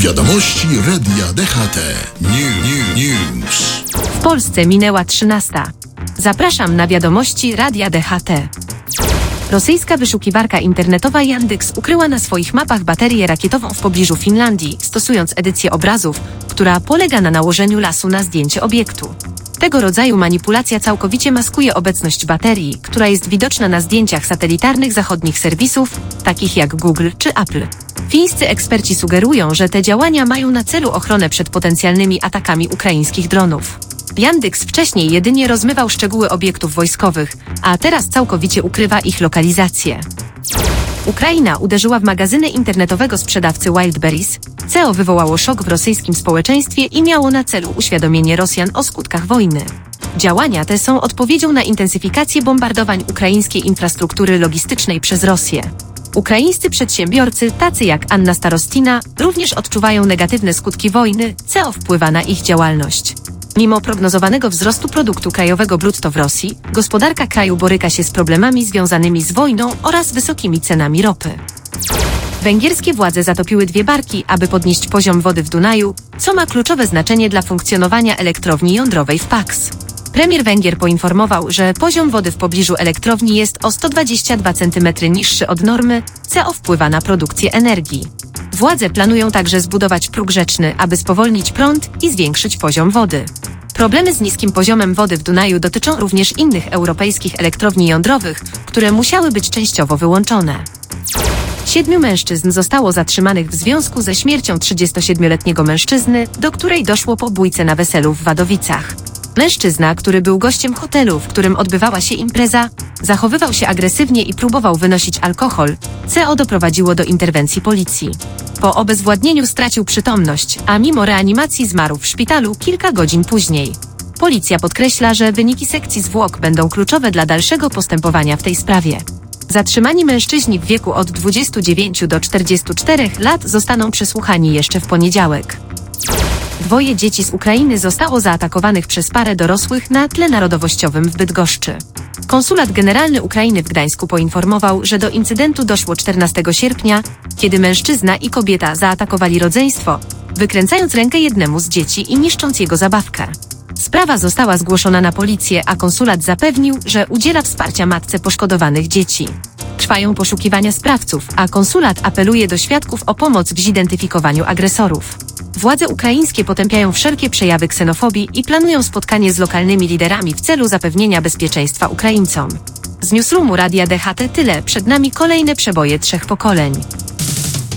Wiadomości Radia DHT. News. W Polsce minęła 13. Zapraszam na wiadomości Radia DHT. Rosyjska wyszukiwarka internetowa Yandex ukryła na swoich mapach baterię rakietową w pobliżu Finlandii, stosując edycję obrazów, która polega na nałożeniu lasu na zdjęcie obiektu. Tego rodzaju manipulacja całkowicie maskuje obecność baterii, która jest widoczna na zdjęciach satelitarnych zachodnich serwisów, takich jak Google czy Apple. Fińscy eksperci sugerują, że te działania mają na celu ochronę przed potencjalnymi atakami ukraińskich dronów. Yandex wcześniej jedynie rozmywał szczegóły obiektów wojskowych, a teraz całkowicie ukrywa ich lokalizację. Ukraina uderzyła w magazyny internetowego sprzedawcy Wildberries. CEO wywołało szok w rosyjskim społeczeństwie i miało na celu uświadomienie Rosjan o skutkach wojny. Działania te są odpowiedzią na intensyfikację bombardowań ukraińskiej infrastruktury logistycznej przez Rosję. Ukraińscy przedsiębiorcy, tacy jak Anna Starostina, również odczuwają negatywne skutki wojny, co wpływa na ich działalność. Mimo prognozowanego wzrostu produktu krajowego brutto w Rosji, gospodarka kraju boryka się z problemami związanymi z wojną oraz wysokimi cenami ropy. Węgierskie władze zatopiły 2 barki, aby podnieść poziom wody w Dunaju, co ma kluczowe znaczenie dla funkcjonowania elektrowni jądrowej w Paks. Premier Węgier poinformował, że poziom wody w pobliżu elektrowni jest o 122 cm niższy od normy, co wpływa na produkcję energii. Władze planują także zbudować próg rzeczny, aby spowolnić prąd i zwiększyć poziom wody. Problemy z niskim poziomem wody w Dunaju dotyczą również innych europejskich elektrowni jądrowych, które musiały być częściowo wyłączone. 7 mężczyzn zostało zatrzymanych w związku ze śmiercią 37-letniego mężczyzny, do której doszło po bójce na weselu w Wadowicach. Mężczyzna, który był gościem hotelu, w którym odbywała się impreza, zachowywał się agresywnie i próbował wynosić alkohol, co doprowadziło do interwencji policji. Po obezwładnieniu stracił przytomność, a mimo reanimacji zmarł w szpitalu kilka godzin później. Policja podkreśla, że wyniki sekcji zwłok będą kluczowe dla dalszego postępowania w tej sprawie. Zatrzymani mężczyźni w wieku od 29 do 44 lat zostaną przesłuchani jeszcze w poniedziałek. 2 dzieci z Ukrainy zostało zaatakowanych przez parę dorosłych na tle narodowościowym w Bydgoszczy. Konsulat Generalny Ukrainy w Gdańsku poinformował, że do incydentu doszło 14 sierpnia, kiedy mężczyzna i kobieta zaatakowali rodzeństwo, wykręcając rękę jednemu z dzieci i niszcząc jego zabawkę. Sprawa została zgłoszona na policję, a konsulat zapewnił, że udziela wsparcia matce poszkodowanych dzieci. Trwają poszukiwania sprawców, a konsulat apeluje do świadków o pomoc w zidentyfikowaniu agresorów. Władze ukraińskie potępiają wszelkie przejawy ksenofobii i planują spotkanie z lokalnymi liderami w celu zapewnienia bezpieczeństwa Ukraińcom. Z Newsroomu Radia DHT tyle, przed nami kolejne przeboje 3 pokoleń.